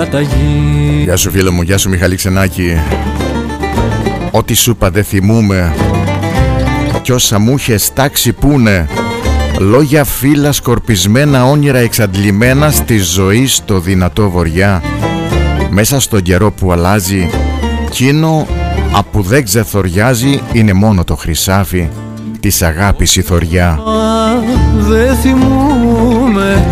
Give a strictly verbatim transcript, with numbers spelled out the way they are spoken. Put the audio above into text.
καταγεί. Γεια σου φίλε μου, γεια σου Μιχαλή Ξενάκη. Ό,τι σου είπα δεν θυμούμαι, κι όσα μου είχες τάξει πούνε. Λόγια φύλλα σκορπισμένα, όνειρα εξαντλημένα στη ζωή στο δυνατό βοριά. Μέσα στον καιρό που αλλάζει, κείνο απου δεν ξεθοριάζει είναι μόνο το χρυσάφι της αγάπης η θωριά. Δεν θυμούμαι